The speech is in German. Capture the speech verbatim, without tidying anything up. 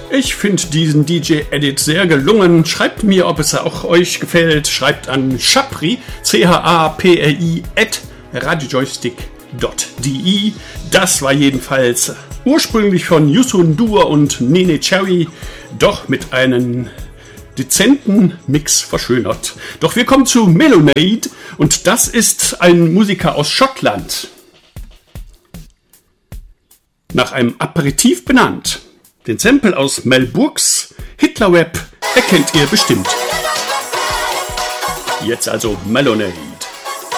Ich finde diesen D J-Edit sehr gelungen. Schreibt mir, ob es auch euch gefällt. Schreibt an Chapri, C H A P R I, at radiojoystick punkt de. Das war jedenfalls ursprünglich von Yusun Dur und Nene Cherry, doch mit einem dezenten Mix verschönert. Doch wir kommen zu Melonade und das ist ein Musiker aus Schottland. Nach einem Aperitif benannt. Den Sample aus Mel Brooks Hitler Rap erkennt ihr bestimmt. Jetzt also Melonade.